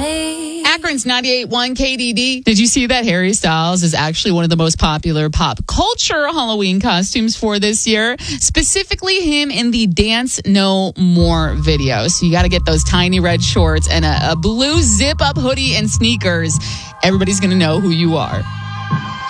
me. Akron's 98.1 KDD. Did you see that Harry Styles is actually one of the most popular pop culture Halloween costumes for this year? Specifically him in the Dance No More video. So you got to get those tiny red shorts and a blue zip-up hoodie and sneakers. Everybody's going to know who you are.